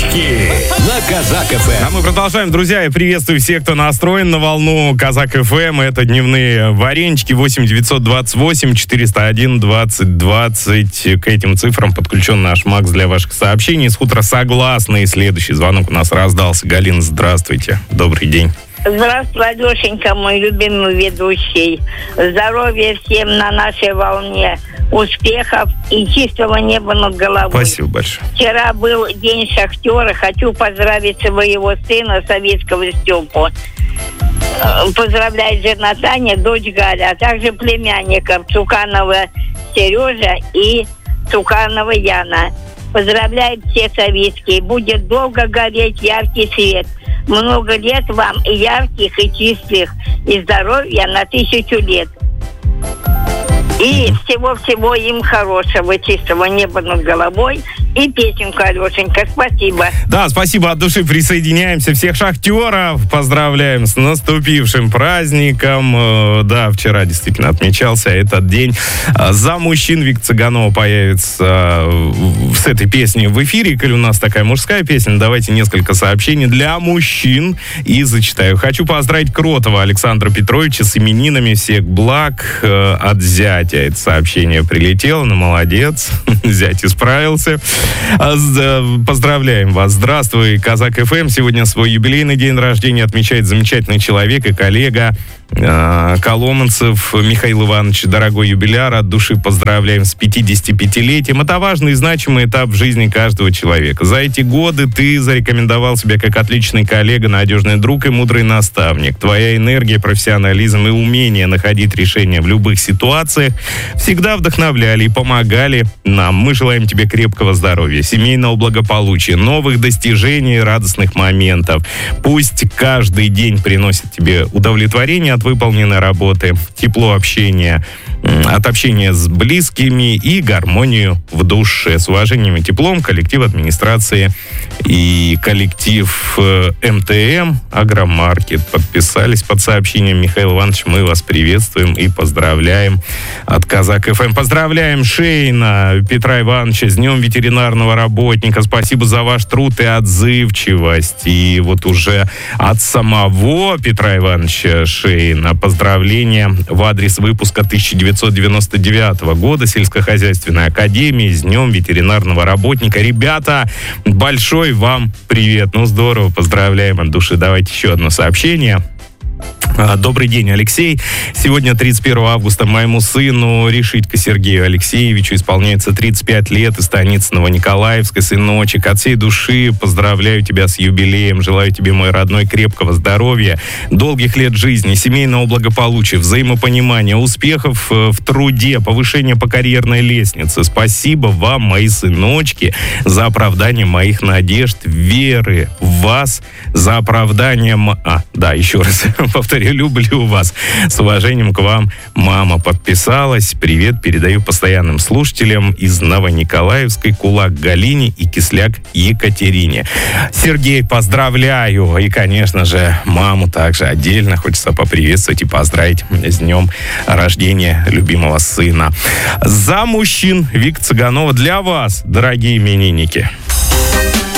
Подарки на Казак ФМ. А мы продолжаем, друзья. Я приветствую всех, кто настроен на волну Казак ФМ. Это дневные варенички 8 928 401 20 20. К этим цифрам подключен наш Макс для ваших сообщений. С хутора Согласные. Следующий звонок у нас раздался. Галина, здравствуйте. Добрый день. Здравствуй, Алешенька, мой любимый ведущий. Здоровья всем на нашей волне. Успехов и чистого неба над головой. Спасибо большое. Вчера был день шахтера. Хочу поздравить своего сына, советского Степу. Поздравляет жена Таня, дочь Галя, а также племянников Цуканова Сережа и Цуканова Яна. Поздравляет все советские. Будет долго гореть яркий свет. Много лет вам и ярких, и чистых, и здоровья на 1000 лет. И всего-всего им хорошего, чистого неба над головой. И песенку, Алешенька, спасибо. Да, спасибо от души, присоединяемся. Всех шахтеров поздравляем с наступившим праздником. Да, вчера действительно отмечался этот день. За мужчин Вика Цыганова появится с этой песней в эфире. Коль у нас такая мужская песня, давайте несколько сообщений для мужчин и зачитаю. Хочу поздравить Кротова Александра Петровича с именинами. Всех благ от зятя. Это сообщение прилетело, ну молодец. Зять исправился. Поздравляем вас. Здравствуй, Казак ФМ. Сегодня свой юбилейный день рождения отмечает замечательный человек и коллега Коломенцев Михаил Иванович. Дорогой юбиляр, от души поздравляем с 55-летием. Это важный и значимый этап в жизни каждого человека. За эти годы ты зарекомендовал себя как отличный коллега, надежный друг и мудрый наставник. Твоя энергия, профессионализм и умение находить решения в любых ситуациях всегда вдохновляли и помогали нам. Мы желаем тебе крепкого здоровья, семейного благополучия, новых достижений и радостных моментов. Пусть каждый день приносит тебе удовлетворение от выполненной работы, тепло общения, от общения с близкими и гармонию в душе. С уважением и теплом, коллектив администрации и коллектив МТМ Агромаркет подписались под сообщением. Михаил Иванович, мы вас приветствуем и поздравляем от Казак ФМ. Поздравляем Шейна Петра Ивановича с Днем ветеринарного работника. Спасибо за ваш труд и отзывчивость. И вот уже от самого Петра Ивановича Шейна поздравления в адрес выпуска 1999 года сельскохозяйственной академии с Днем ветеринарного работника. Ребята, большой вам привет. Ну, здорово, поздравляем от души. Давайте еще одно сообщение. Добрый день, Алексей. Сегодня, 31 августа, моему сыну Решитько Сергею Алексеевичу исполняется 35 лет из станицы Новониколаевска. Сыночек, от всей души поздравляю тебя с юбилеем. Желаю тебе, мой родной, крепкого здоровья, долгих лет жизни, семейного благополучия, взаимопонимания, успехов в труде, повышения по карьерной лестнице. Спасибо вам, мои сыночки, за оправдание моих надежд, веры в вас, за оправдание... еще раз повторю, люблю вас. С уважением к вам, мама подписалась. Привет передаю постоянным слушателям из Новониколаевской, Кулак Галине и Кисляк Екатерине. Сергей, поздравляю. И, конечно же, маму также отдельно хочется поприветствовать и поздравить с днем рождения любимого сына. За мужчин Вика Цыганова для вас, дорогие именинники.